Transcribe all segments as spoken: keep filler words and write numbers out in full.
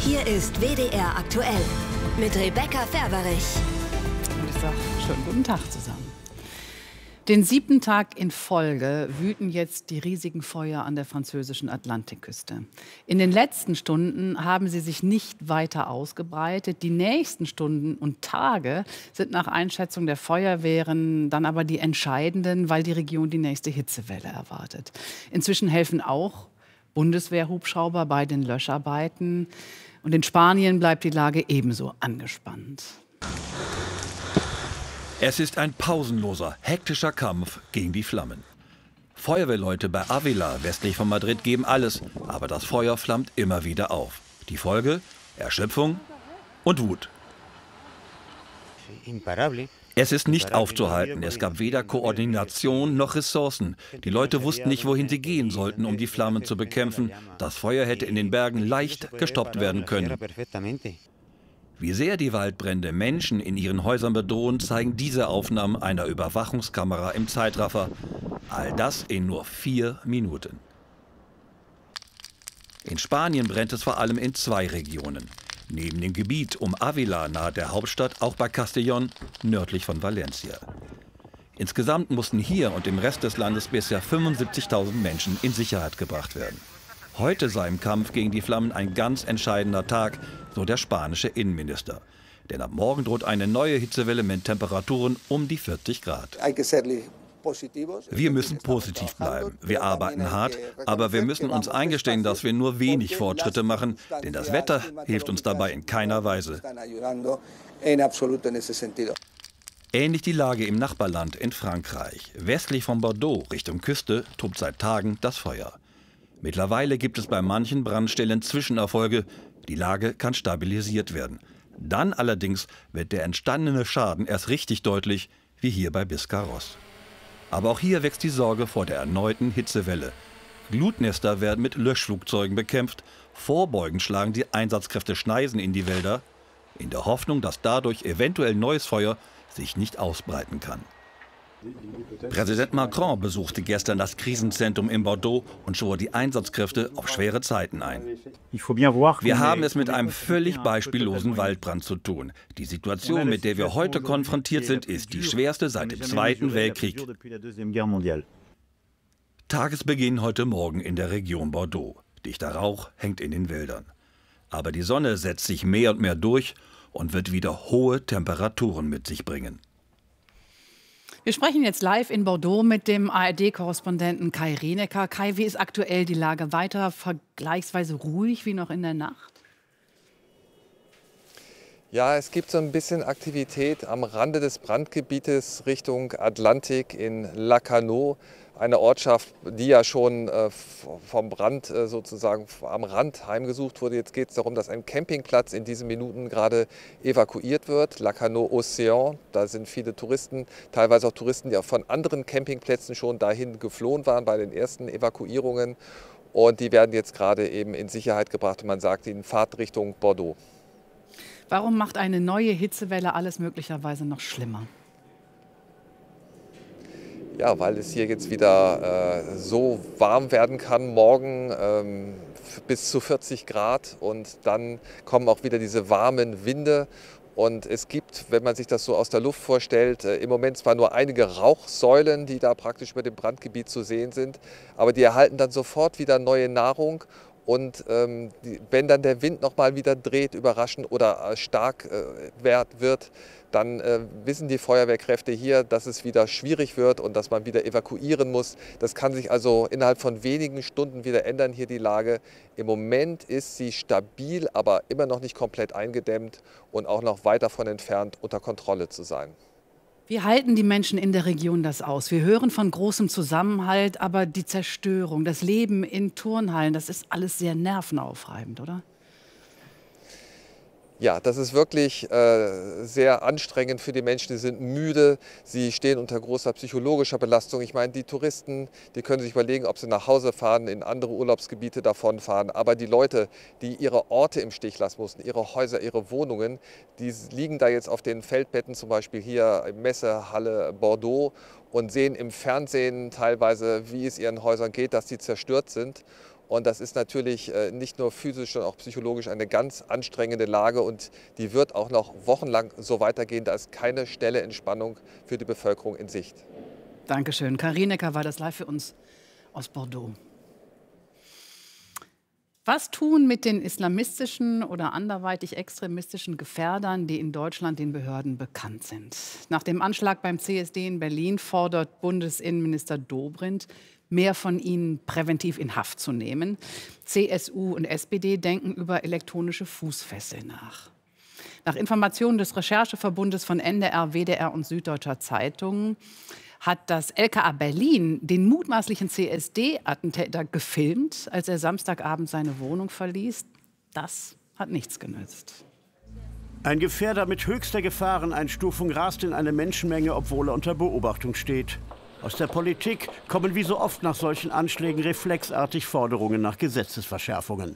Hier ist W D R aktuell mit Rebecca Ferberich. Und ich sage schönen guten Tag zusammen. Den siebten Tag in Folge wüten jetzt die riesigen Feuer an der französischen Atlantikküste. In den letzten Stunden haben sie sich nicht weiter ausgebreitet. Die nächsten Stunden und Tage sind nach Einschätzung der Feuerwehren dann aber die entscheidenden, weil die Region die nächste Hitzewelle erwartet. Inzwischen helfen auch Bundeswehrhubschrauber bei den Löscharbeiten. Und in Spanien bleibt die Lage ebenso angespannt. Es ist ein pausenloser, hektischer Kampf gegen die Flammen. Feuerwehrleute bei Ávila, westlich von Madrid, geben alles, aber das Feuer flammt immer wieder auf. Die Folge? Erschöpfung und Wut. Es ist nicht aufzuhalten. Es gab weder Koordination noch Ressourcen. Die Leute wussten nicht, wohin sie gehen sollten, um die Flammen zu bekämpfen. Das Feuer hätte in den Bergen leicht gestoppt werden können. Wie sehr die Waldbrände Menschen in ihren Häusern bedrohen, zeigen diese Aufnahmen einer Überwachungskamera im Zeitraffer. All das in nur vier Minuten. In Spanien brennt es vor allem in zwei Regionen. Neben dem Gebiet um Ávila nahe der Hauptstadt auch bei Castellón, nördlich von Valencia. Insgesamt mussten hier und im Rest des Landes bisher fünfundsiebzigtausend Menschen in Sicherheit gebracht werden. Heute sei im Kampf gegen die Flammen ein ganz entscheidender Tag, so der spanische Innenminister. Denn ab morgen droht eine neue Hitzewelle mit Temperaturen um die vierzig Grad. Wir müssen positiv bleiben. Wir arbeiten hart, aber wir müssen uns eingestehen, dass wir nur wenig Fortschritte machen, denn das Wetter hilft uns dabei in keiner Weise. Ähnlich die Lage im Nachbarland in Frankreich. Westlich von Bordeaux, Richtung Küste, tobt seit Tagen das Feuer. Mittlerweile gibt es bei manchen Brandstellen Zwischenerfolge. Die Lage kann stabilisiert werden. Dann allerdings wird der entstandene Schaden erst richtig deutlich, wie hier bei Biscarrosse. Aber auch hier wächst die Sorge vor der erneuten Hitzewelle. Glutnester werden mit Löschflugzeugen bekämpft. Vorbeugend schlagen die Einsatzkräfte Schneisen in die Wälder, in der Hoffnung, dass dadurch eventuell neues Feuer sich nicht ausbreiten kann. Präsident Macron besuchte gestern das Krisenzentrum in Bordeaux und schwor die Einsatzkräfte auf schwere Zeiten ein. Wir haben es mit einem völlig beispiellosen Waldbrand zu tun. Die Situation, mit der wir heute konfrontiert sind, ist die schwerste seit dem Zweiten Weltkrieg. Tagesbeginn heute Morgen in der Region Bordeaux. Dichter Rauch hängt in den Wäldern. Aber die Sonne setzt sich mehr und mehr durch und wird wieder hohe Temperaturen mit sich bringen. Wir sprechen jetzt live in Bordeaux mit dem A R D-Korrespondenten Kai Rinecker. Kai, wie ist aktuell die Lage? Weiter vergleichsweise ruhig wie noch in der Nacht? Ja, es gibt so ein bisschen Aktivität am Rande des Brandgebietes Richtung Atlantik in Lacanau. Eine Ortschaft, die ja schon äh, vom Brand äh, sozusagen am Rand heimgesucht wurde. Jetzt geht es darum, dass ein Campingplatz in diesen Minuten gerade evakuiert wird. Lacanau Océan, da sind viele Touristen, teilweise auch Touristen, die auch von anderen Campingplätzen schon dahin geflohen waren bei den ersten Evakuierungen. Und die werden jetzt gerade eben in Sicherheit gebracht und man sagt ihnen Fahrt Richtung Bordeaux. Warum macht eine neue Hitzewelle alles möglicherweise noch schlimmer? Ja, weil es hier jetzt wieder äh, so warm werden kann, morgen ähm, bis zu vierzig Grad und dann kommen auch wieder diese warmen Winde. Und es gibt, wenn man sich das so aus der Luft vorstellt, äh, im Moment zwar nur einige Rauchsäulen, die da praktisch über dem Brandgebiet zu sehen sind, aber die erhalten dann sofort wieder neue Nahrung. Und ähm, die, wenn dann der Wind noch mal wieder dreht, überraschend oder äh, stark äh, wird, dann äh, wissen die Feuerwehrkräfte hier, dass es wieder schwierig wird und dass man wieder evakuieren muss. Das kann sich also innerhalb von wenigen Stunden wieder ändern, hier die Lage. Im Moment ist sie stabil, aber immer noch nicht komplett eingedämmt und auch noch weit davon entfernt, unter Kontrolle zu sein. Wie halten die Menschen in der Region das aus? Wir hören von großem Zusammenhalt, aber die Zerstörung, das Leben in Turnhallen, das ist alles sehr nervenaufreibend, oder? Ja, das ist wirklich äh, sehr anstrengend für die Menschen. Die sind müde, sie stehen unter großer psychologischer Belastung. Ich meine, die Touristen, die können sich überlegen, ob sie nach Hause fahren, in andere Urlaubsgebiete davonfahren. Aber die Leute, die ihre Orte im Stich lassen mussten, ihre Häuser, ihre Wohnungen, die liegen da jetzt auf den Feldbetten, zum Beispiel hier im Messehalle Bordeaux und sehen im Fernsehen teilweise, wie es ihren Häusern geht, dass sie zerstört sind. Und das ist natürlich nicht nur physisch, sondern auch psychologisch eine ganz anstrengende Lage. Und die wird auch noch wochenlang so weitergehen. Da ist keine schnelle Entspannung für die Bevölkerung in Sicht. Dankeschön. Karin Necker war das live für uns aus Bordeaux. Was tun mit den islamistischen oder anderweitig extremistischen Gefährdern, die in Deutschland den Behörden bekannt sind? Nach dem Anschlag beim C S D in Berlin fordert Bundesinnenminister Dobrindt, mehr von ihnen präventiv in Haft zu nehmen. C S U und S P D denken über elektronische Fußfessel nach. Nach Informationen des Rechercheverbundes von N D R, W D R und Süddeutscher Zeitung hat das L K A Berlin den mutmaßlichen C S D-Attentäter gefilmt, als er Samstagabend seine Wohnung verließ. Das hat nichts genützt. Ein Gefährder mit höchster Gefahreneinstufung rast in eine Menschenmenge, obwohl er unter Beobachtung steht. Aus der Politik kommen wie so oft nach solchen Anschlägen reflexartig Forderungen nach Gesetzesverschärfungen.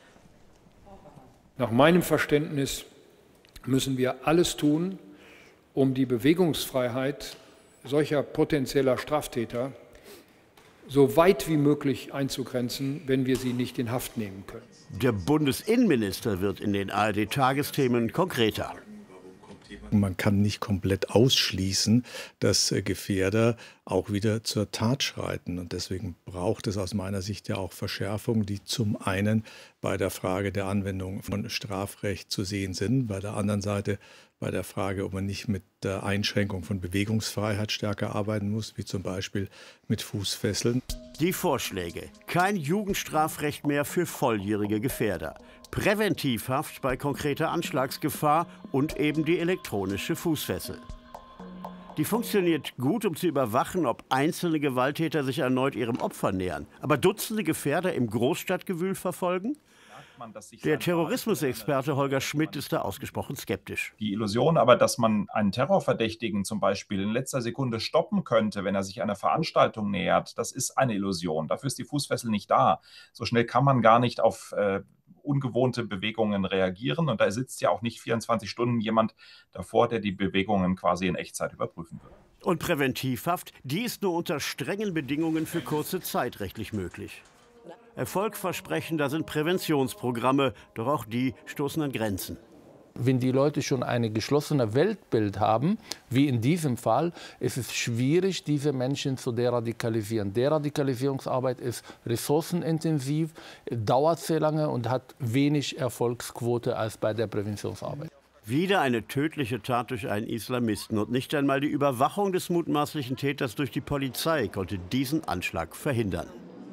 Nach meinem Verständnis müssen wir alles tun, um die Bewegungsfreiheit solcher potenzieller Straftäter so weit wie möglich einzugrenzen, wenn wir sie nicht in Haft nehmen können. Der Bundesinnenminister wird in den A R D-Tagesthemen konkreter. Man kann nicht komplett ausschließen, dass Gefährder auch wieder zur Tat schreiten. Und deswegen braucht es aus meiner Sicht ja auch Verschärfungen, die zum einen bei der Frage der Anwendung von Strafrecht zu sehen sind, bei der anderen Seite bei der Frage, ob man nicht mit der Einschränkung von Bewegungsfreiheit stärker arbeiten muss, wie zum Beispiel mit Fußfesseln. Die Vorschläge: kein Jugendstrafrecht mehr für volljährige Gefährder, Präventivhaft bei konkreter Anschlagsgefahr und eben die elektronische Fußfessel. Die funktioniert gut, um zu überwachen, ob einzelne Gewalttäter sich erneut ihrem Opfer nähern. Aber Dutzende Gefährder im Großstadtgewühl verfolgen? Der Terrorismusexperte Holger Schmidt ist da ausgesprochen skeptisch. Die Illusion aber, dass man einen Terrorverdächtigen zum Beispiel in letzter Sekunde stoppen könnte, wenn er sich einer Veranstaltung nähert, das ist eine Illusion. Dafür ist die Fußfessel nicht da. So schnell kann man gar nicht auf äh, ungewohnte Bewegungen reagieren. Und da sitzt ja auch nicht vierundzwanzig Stunden jemand davor, der die Bewegungen quasi in Echtzeit überprüfen wird. Und Präventivhaft, die ist nur unter strengen Bedingungen für kurze Zeit rechtlich möglich. Erfolgversprechender sind Präventionsprogramme, doch auch die stoßen an Grenzen. Wenn die Leute schon ein geschlossenes Weltbild haben, wie in diesem Fall, ist es schwierig, diese Menschen zu deradikalisierung. Deradikalisierungsarbeit ist ressourcenintensiv, dauert sehr lange und hat wenig Erfolgsquote als bei der Präventionsarbeit. Wieder eine tödliche Tat durch einen Islamisten. Und nicht einmal die Überwachung des mutmaßlichen Täters durch die Polizei konnte diesen Anschlag verhindern.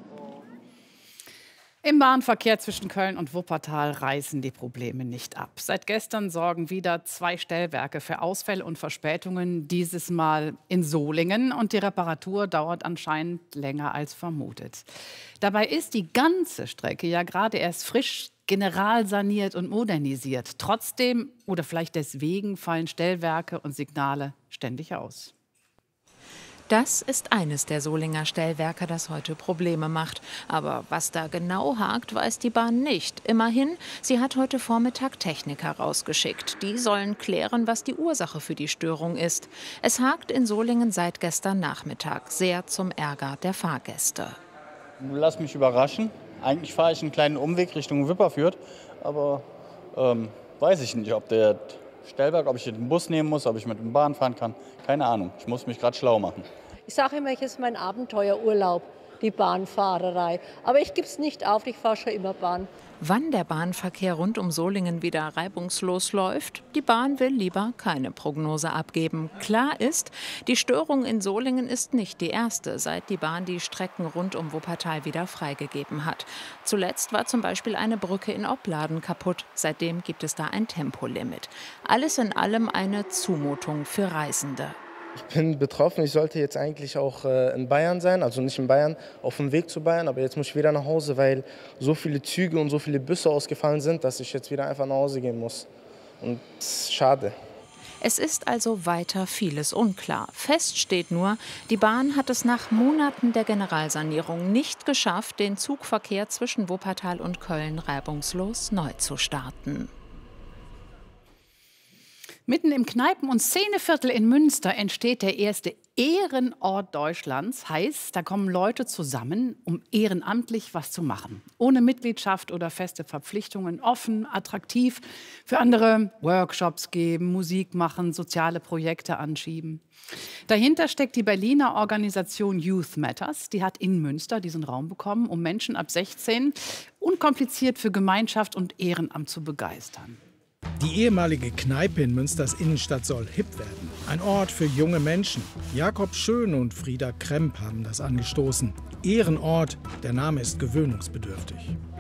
Im Bahnverkehr zwischen Köln und Wuppertal reißen die Probleme nicht ab. Seit gestern sorgen wieder zwei Stellwerke für Ausfälle und Verspätungen, dieses Mal in Solingen. Und die Reparatur dauert anscheinend länger als vermutet. Dabei ist die ganze Strecke ja gerade erst frisch generalsaniert und modernisiert. Trotzdem oder vielleicht deswegen fallen Stellwerke und Signale ständig aus. Das ist eines der Solinger Stellwerke, das heute Probleme macht. Aber was da genau hakt, weiß die Bahn nicht. Immerhin, sie hat heute Vormittag Techniker rausgeschickt. Die sollen klären, was die Ursache für die Störung ist. Es hakt in Solingen seit gestern Nachmittag, sehr zum Ärger der Fahrgäste. Lass mich überraschen. Eigentlich fahre ich einen kleinen Umweg Richtung Wipperfürth. Aber ähm, weiß ich nicht, ob der Stellwerk, ob ich den Bus nehmen muss, ob ich mit der Bahn fahren kann. Keine Ahnung, ich muss mich gerade schlau machen. Ich sage immer, es ist mein Abenteuerurlaub, die Bahnfahrerei. Aber ich gebe es nicht auf, ich fahre schon immer Bahn. Wann der Bahnverkehr rund um Solingen wieder reibungslos läuft, die Bahn will lieber keine Prognose abgeben. Klar ist, die Störung in Solingen ist nicht die erste, seit die Bahn die Strecken rund um Wuppertal wieder freigegeben hat. Zuletzt war zum Beispiel eine Brücke in Opladen kaputt. Seitdem gibt es da ein Tempolimit. Alles in allem eine Zumutung für Reisende. Ich bin betroffen. Ich sollte jetzt eigentlich auch äh, in Bayern sein, also nicht in Bayern, auf dem Weg zu Bayern. Aber jetzt muss ich wieder nach Hause, weil so viele Züge und so viele Busse ausgefallen sind, dass ich jetzt wieder einfach nach Hause gehen muss. Und das ist schade. Es ist also weiter vieles unklar. Fest steht nur, die Bahn hat es nach Monaten der Generalsanierung nicht geschafft, den Zugverkehr zwischen Wuppertal und Köln reibungslos neu zu starten. Mitten im Kneipen- und Szeneviertel in Münster entsteht der erste Ehrenort Deutschlands heißt, da kommen Leute zusammen, um ehrenamtlich was zu machen. Ohne Mitgliedschaft oder feste Verpflichtungen, offen, attraktiv, für andere Workshops geben, Musik machen, soziale Projekte anschieben. Dahinter steckt die Berliner Organisation Youth Matters. Die hat in Münster diesen Raum bekommen, um Menschen ab sechzehn unkompliziert für Gemeinschaft und Ehrenamt zu begeistern. Die ehemalige Kneipe in Münsters Innenstadt soll hip werden. Ein Ort für junge Menschen. Jakob Schön und Frieda Kremp haben das angestoßen. Ehrenort, der Name ist gewöhnungsbedürftig.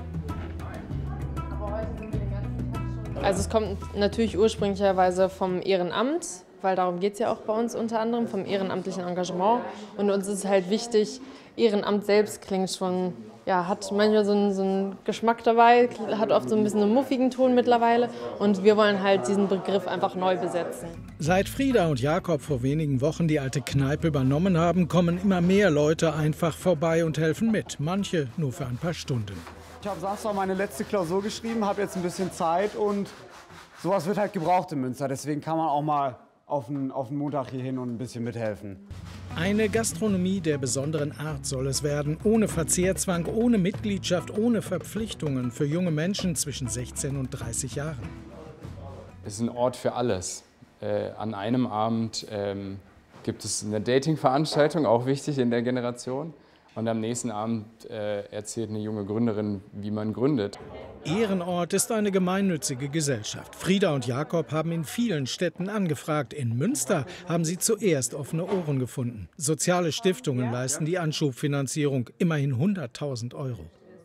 Also es kommt natürlich ursprünglicherweise vom Ehrenamt, weil darum geht es ja auch bei uns unter anderem, vom ehrenamtlichen Engagement. Und uns ist halt wichtig, Ehrenamt selbst klingt schon, ja, hat manchmal so einen, so einen Geschmack dabei, hat oft so ein bisschen einen muffigen Ton mittlerweile. Und wir wollen halt diesen Begriff einfach neu besetzen. Seit Frieda und Jakob vor wenigen Wochen die alte Kneipe übernommen haben, kommen immer mehr Leute einfach vorbei und helfen mit. Manche nur für ein paar Stunden. Ich habe Samstag meine letzte Klausur geschrieben, habe jetzt ein bisschen Zeit und sowas wird halt gebraucht in Münster. Deswegen kann man auch mal auf den, auf den Montag hier hin und ein bisschen mithelfen. Eine Gastronomie der besonderen Art soll es werden, ohne Verzehrzwang, ohne Mitgliedschaft, ohne Verpflichtungen für junge Menschen zwischen sechzehn und dreißig Jahren. Es ist ein Ort für alles. Äh, an einem Abend ähm, gibt es eine Dating-Veranstaltung, auch wichtig in der Generation. Und am nächsten Abend äh, erzählt eine junge Gründerin, wie man gründet. Ehrenort ist eine gemeinnützige Gesellschaft. Frieda und Jakob haben in vielen Städten angefragt. In Münster haben sie zuerst offene Ohren gefunden. Soziale Stiftungen leisten die Anschubfinanzierung, immerhin hunderttausend Euro.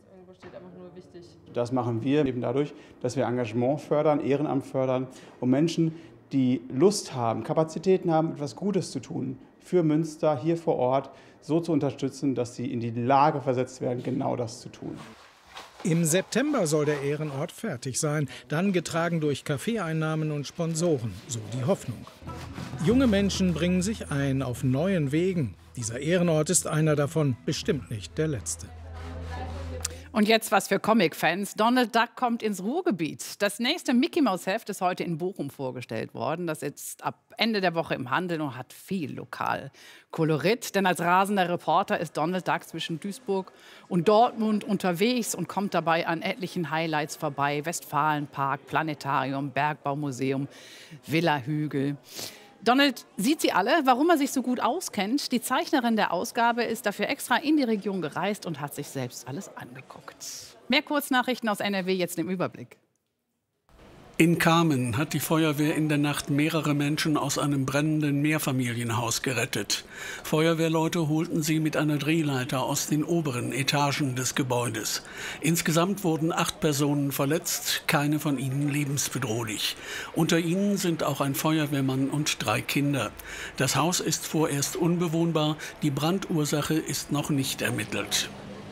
Das machen wir eben dadurch, dass wir Engagement fördern, Ehrenamt fördern, um Menschen, die Lust haben, Kapazitäten haben, etwas Gutes zu tun, für Münster hier vor Ort so zu unterstützen, dass sie in die Lage versetzt werden, genau das zu tun. Im September soll der Ehrenort fertig sein, dann getragen durch Kaffeeeinnahmen und Sponsoren, so die Hoffnung. Junge Menschen bringen sich ein auf neuen Wegen. Dieser Ehrenort ist einer davon, bestimmt nicht der letzte. Und jetzt was für Comic-Fans. Donald Duck kommt ins Ruhrgebiet. Das nächste Mickey-Maus-Heft ist heute in Bochum vorgestellt worden. Das ist ab Ende der Woche im Handel und hat viel Lokalkolorit. Denn als rasender Reporter ist Donald Duck zwischen Duisburg und Dortmund unterwegs und kommt dabei an etlichen Highlights vorbei. Westfalenpark, Planetarium, Bergbaumuseum, Villa Hügel. Donald sieht sie alle, warum er sich so gut auskennt. Die Zeichnerin der Ausgabe ist dafür extra in die Region gereist und hat sich selbst alles angeguckt. Mehr Kurznachrichten aus N R W jetzt im Überblick. In Kamen hat die Feuerwehr in der Nacht mehrere Menschen aus einem brennenden Mehrfamilienhaus gerettet. Feuerwehrleute holten sie mit einer Drehleiter aus den oberen Etagen des Gebäudes. Insgesamt wurden acht Personen verletzt, keine von ihnen lebensbedrohlich. Unter ihnen sind auch ein Feuerwehrmann und drei Kinder. Das Haus ist vorerst unbewohnbar, die Brandursache ist noch nicht ermittelt.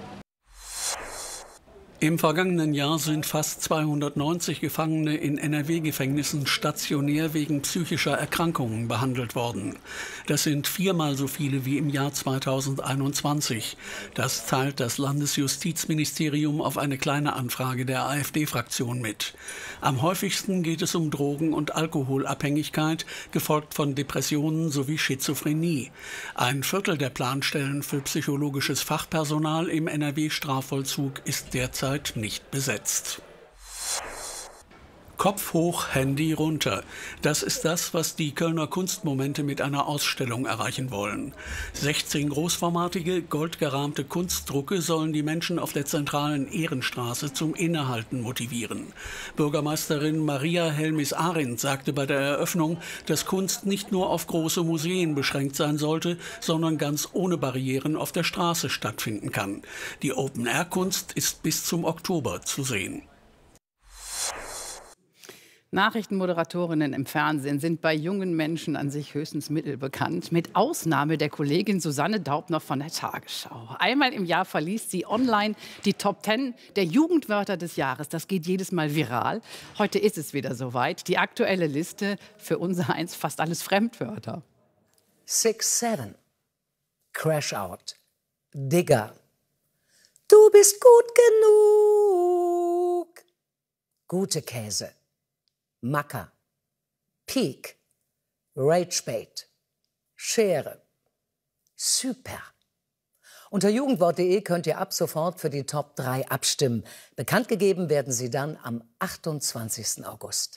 Im vergangenen Jahr sind fast zweihundertneunzig Gefangene in N R W-Gefängnissen stationär wegen psychischer Erkrankungen behandelt worden. Das sind viermal so viele wie im Jahr zweitausendeinundzwanzig. Das teilt das Landesjustizministerium auf eine kleine Anfrage der AfD-Fraktion mit. Am häufigsten geht es um Drogen- und Alkoholabhängigkeit, gefolgt von Depressionen sowie Schizophrenie. Ein Viertel der Planstellen für psychologisches Fachpersonal im N R W-Strafvollzug ist derzeit nicht besetzt. Kopf hoch, Handy runter. Das ist das, was die Kölner Kunstmomente mit einer Ausstellung erreichen wollen. sechzehn großformatige, goldgerahmte Kunstdrucke sollen die Menschen auf der zentralen Ehrenstraße zum Innehalten motivieren. Bürgermeisterin Maria Helmis-Arendt sagte bei der Eröffnung, dass Kunst nicht nur auf große Museen beschränkt sein sollte, sondern ganz ohne Barrieren auf der Straße stattfinden kann. Die Open-Air-Kunst ist bis zum Oktober zu sehen. Nachrichtenmoderatorinnen im Fernsehen sind bei jungen Menschen an sich höchstens mittelbekannt, mit Ausnahme der Kollegin Susanne Daubner von der Tagesschau. Einmal im Jahr verliest sie online die Top Ten der Jugendwörter des Jahres. Das geht jedes Mal viral. Heute ist es wieder soweit. Die aktuelle Liste, für unser eins fast alles Fremdwörter. Six, seven. Crash out. Digger. Du bist gut genug. Gute Käse. Macker, Peak, Ragebait, Schere, Super. Unter jugendwort punkt de könnt ihr ab sofort für die Top drei abstimmen. Bekannt gegeben werden sie dann am achtundzwanzigsten August.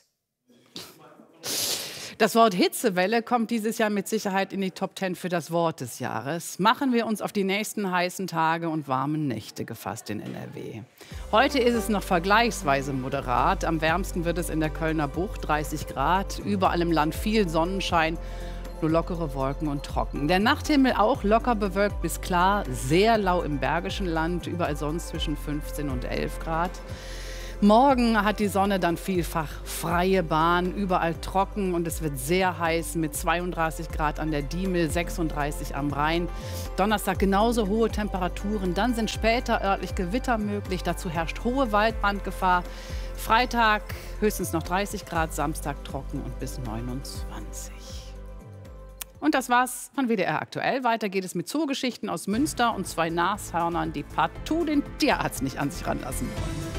Das Wort Hitzewelle kommt dieses Jahr mit Sicherheit in die Top zehn für das Wort des Jahres. Machen wir uns auf die nächsten heißen Tage und warmen Nächte gefasst in N R W. Heute ist es noch vergleichsweise moderat. Am wärmsten wird es in der Kölner Bucht, dreißig Grad. Überall im Land viel Sonnenschein, nur lockere Wolken und trocken. Der Nachthimmel auch locker bewölkt bis klar, sehr lau im Bergischen Land, überall sonst zwischen fünfzehn und elf Grad. Morgen hat die Sonne dann vielfach freie Bahn, überall trocken und es wird sehr heiß mit zweiunddreißig Grad an der Diemel, sechsunddreißig am Rhein. Donnerstag genauso hohe Temperaturen, dann sind später örtlich Gewitter möglich, dazu herrscht hohe Waldbrandgefahr. Freitag höchstens noch dreißig Grad, Samstag trocken und bis neunundzwanzig. Und das war's von W D R aktuell. Weiter geht es mit Zoogeschichten aus Münster und zwei Nashörnern, die partout den Tierarzt nicht an sich ranlassen wollen.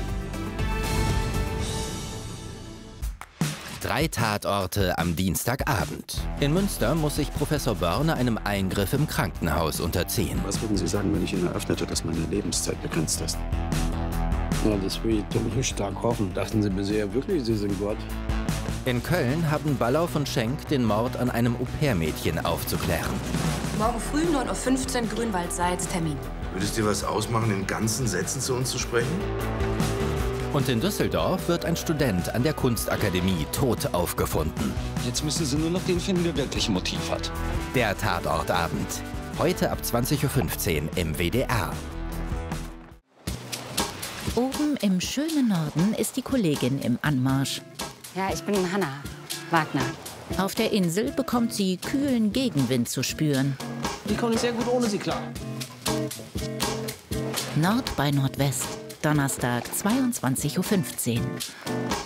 Drei Tatorte am Dienstagabend. In Münster muss sich Professor Börne einem Eingriff im Krankenhaus unterziehen. Was würden Sie sagen, wenn ich Ihnen eröffnete, dass meine Lebenszeit begrenzt ist? Ja, das will ich doch nicht stark hoffen. Dachten Sie bisher wirklich, Sie sind Gott? In Köln haben Ballauf und Schenk den Mord an einem Au-pair-Mädchen aufzuklären. Morgen früh neun Uhr fünfzehn Grünwald-Salz, Termin. Würde es dir was ausmachen, in ganzen Sätzen zu uns zu sprechen? Und in Düsseldorf wird ein Student an der Kunstakademie tot aufgefunden. Jetzt müssen Sie nur noch den finden, der wirklich ein Motiv hat. Der Tatortabend. Heute ab zwanzig Uhr fünfzehn im W D R. Oben im schönen Norden ist die Kollegin im Anmarsch. Ja, ich bin Hanna Wagner. Auf der Insel bekommt sie kühlen Gegenwind zu spüren. Ich komme sehr gut ohne Sie klar. Nord bei Nordwest. Donnerstag, zweiundzwanzig Uhr fünfzehn.